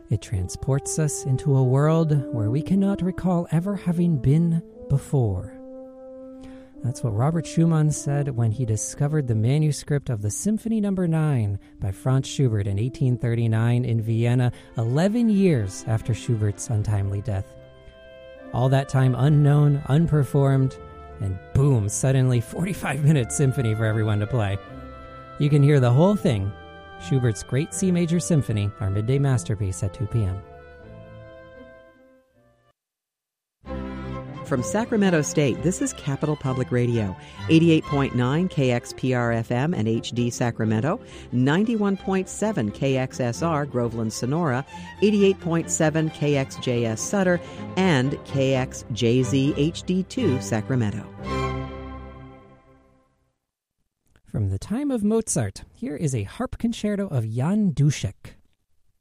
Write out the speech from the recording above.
It transports us into a world where we cannot recall ever having been before. That's what Robert Schumann said when he discovered the manuscript of the Symphony No. 9 by Franz Schubert in 1839 in Vienna, 11 years after Schubert's untimely death. All that time unknown, unperformed, and boom, suddenly 45-minute symphony for everyone to play. You can hear the whole thing, Schubert's Great C Major Symphony, our midday masterpiece at 2 p.m. From Sacramento State, this is Capital Public Radio, 88.9 KXPR-FM and HD Sacramento, 91.7 KXSR Groveland Sonora, 88.7 KXJS Sutter, and KXJZ HD2 Sacramento. From the time of Mozart, here is a harp concerto of Jan Dušek.